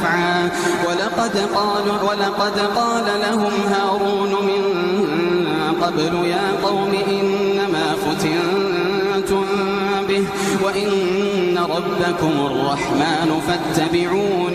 نفعا ولقد قال لهم هارون من قبل يا قوم إنما فتنتم به وإن ربكم الرحمن فاتبعوني